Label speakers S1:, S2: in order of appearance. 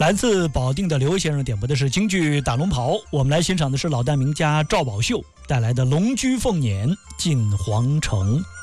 S1: 来自保定的刘先生点播的是京剧《打龙袍》，我们来欣赏的是老旦名家赵宝秀带来的《龙驹凤辇进皇城》。